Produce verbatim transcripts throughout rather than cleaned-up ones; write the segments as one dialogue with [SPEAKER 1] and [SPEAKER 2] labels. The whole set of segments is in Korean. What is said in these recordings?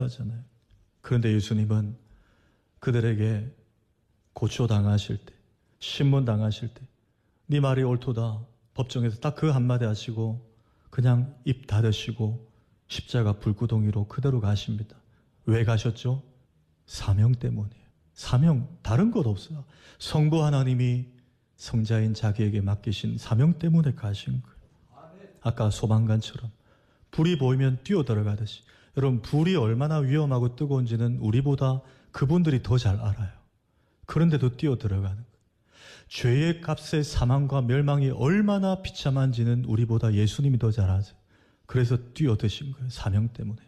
[SPEAKER 1] 하잖아요. 그런데 예수님은 그들에게 고초당하실 때, 신문당하실 때, 네 말이 옳도다. 법정에서 딱 그 한마디 하시고 그냥 입 닫으시고 십자가 불구덩이로 그대로 가십니다. 왜 가셨죠? 사명 때문이에요. 사명, 다른 것 없어요. 성부 하나님이 성자인 자기에게 맡기신 사명 때문에 가신 거예요. 아까 소방관처럼 불이 보이면 뛰어 들어가듯이. 여러분, 불이 얼마나 위험하고 뜨거운지는 우리보다 그분들이 더 잘 알아요. 그런데도 뛰어 들어가는 거예요. 죄의 값의 사망과 멸망이 얼마나 비참한지는 우리보다 예수님이 더 잘 아세요. 그래서 뛰어드신 거예요. 사명 때문에.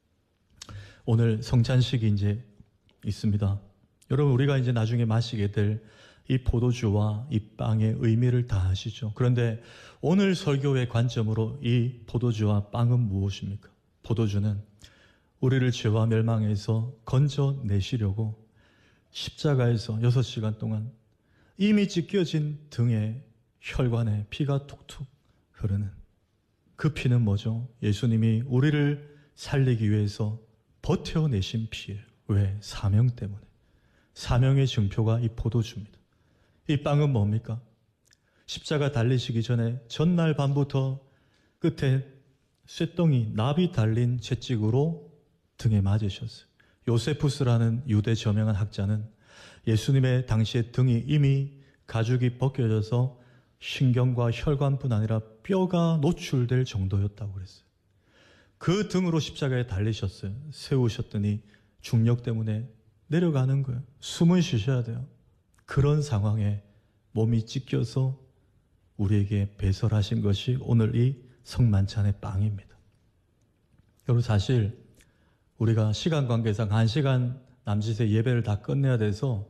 [SPEAKER 1] 오늘 성찬식이 이제 있습니다. 여러분, 우리가 이제 나중에 마시게 될 이 포도주와 이 빵의 의미를 다 아시죠? 그런데 오늘 설교의 관점으로 이 포도주와 빵은 무엇입니까? 포도주는 우리를 죄와 멸망에서 건져내시려고 십자가에서 여섯 시간 동안 이미 찢겨진 등에 혈관에 피가 툭툭 흐르는 그 피는 뭐죠? 예수님이 우리를 살리기 위해서 버텨내신 피예요. 왜? 사명 때문에. 사명의 증표가 이 포도주입니다. 이 빵은 뭡니까? 십자가 달리시기 전에 전날 밤부터 끝에 쇳덩이, 납이 달린 채찍으로 등에 맞으셨어요. 요세푸스라는 유대 저명한 학자는 예수님의 당시의 등이 이미 가죽이 벗겨져서 신경과 혈관뿐 아니라 뼈가 노출될 정도였다고 그랬어요. 그 등으로 십자가에 달리셨어요. 세우셨더니 중력 때문에 내려가는 거예요. 숨을 쉬셔야 돼요. 그런 상황에 몸이 찢겨서 우리에게 배설하신 것이 오늘 이 성만찬의 빵입니다. 여러분, 사실 우리가 시간 관계상 한 시간 남짓의 예배를 다 끝내야 돼서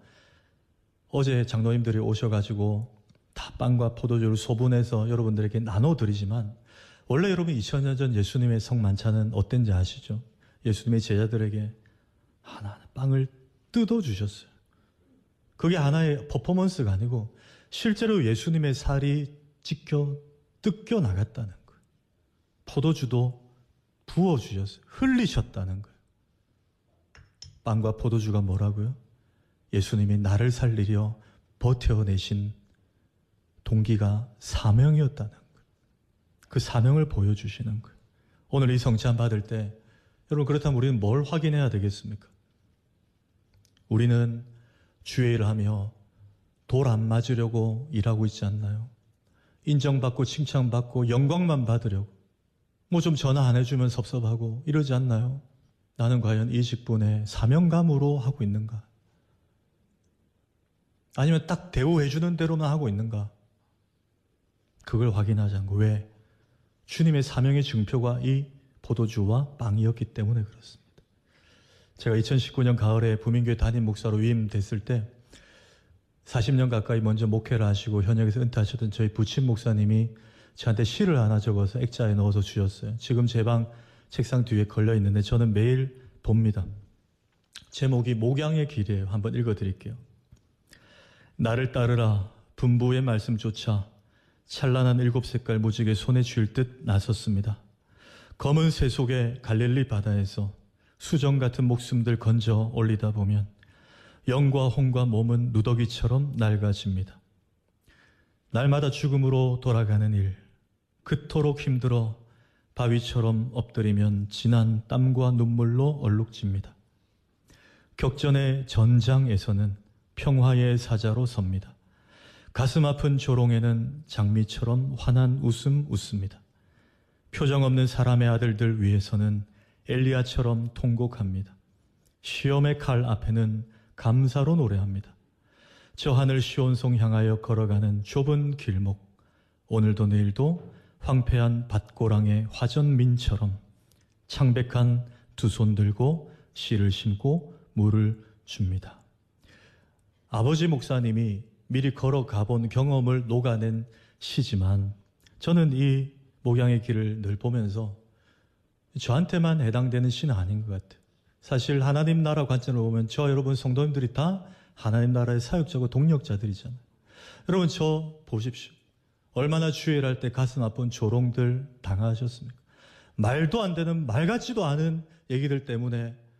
[SPEAKER 1] 어제 장로님들이 오셔가지고 다 빵과 포도주를 소분해서 여러분들에게 나눠드리지만 원래 여러분 이천 년 전 예수님의 성만찬은 어땠는지 아시죠? 예수님의 제자들에게 하나하나 빵을 뜯어주셨어요. 그게 하나의 퍼포먼스가 아니고 실제로 예수님의 살이 찢겨 뜯겨 나갔다는 거예요. 포도주도 부어주셨어요. 흘리셨다는 거예요. 빵과 포도주가 뭐라고요? 예수님이 나를 살리려 버텨내신 동기가 사명이었다는 거예요. 그 사명을 보여주시는 거예요. 오늘 이 성찬 받을 때 여러분, 그렇다면 우리는 뭘 확인해야 되겠습니까? 우리는 주의 일을 하며 돌 안 맞으려고 일하고 있지 않나요? 인정받고 칭찬받고 영광만 받으려고 뭐 좀 전화 안 해주면 섭섭하고 이러지 않나요? 나는 과연 이 직분에 사명감으로 하고 있는가? 아니면 딱 대우해주는 대로만 하고 있는가? 그걸 확인하자고. 왜? 주님의 사명의 증표가 이 포도주와 빵이었기 때문에 그렇습니다. 제가 이천십구 년 가을에 부민교회 담임 목사로 위임됐을 때 사십 년 가까이 먼저 목회를 하시고 현역에서 은퇴하셨던 저희 부친 목사님이 저한테 시를 하나 적어서 액자에 넣어서 주셨어요. 지금 제 방 책상 뒤에 걸려 있는데 저는 매일 봅니다. 제목이 목양의 길이에요. 한번 읽어드릴게요. 나를 따르라. 분부의 말씀조차 찬란한 일곱 색깔 무지개 손에 쥘 듯 나섰습니다. 검은 새 속의 갈릴리 바다에서 수정 같은 목숨들 건져 올리다 보면 영과 혼과 몸은 누더기처럼 낡아집니다. 날마다 죽음으로 돌아가는 일, 그토록 힘들어 바위처럼 엎드리면 진한 땀과 눈물로 얼룩집니다. 격전의 전장에서는 평화의 사자로 섭니다. 가슴 아픈 조롱에는 장미처럼 환한 웃음 웃습니다. 표정 없는 사람의 아들들 위해서는 엘리야처럼 통곡합니다. 시험의 칼 앞에는 감사로 노래합니다. 저 하늘 시온성 향하여 걸어가는 좁은 길목, 오늘도 내일도 황폐한 밭고랑의 화전민처럼 창백한 두 손 들고 씨를 심고 물을 줍니다. 아버지 목사님이 미리 걸어가본 경험을 녹아낸 시지만 저는 이 목양의 길을 늘 보면서 저한테만 해당되는 시는 아닌 것 같아요. 사실 하나님 나라 관점으로 보면 저 여러분 성도님들이 다 하나님 나라의 사역자고 동력자들이잖아요. 여러분 저 보십시오. 얼마나 주일 할 때 가슴 아픈 조롱들 당하셨습니까? 말도 안 되는 말 같지도 않은 얘기들 때문에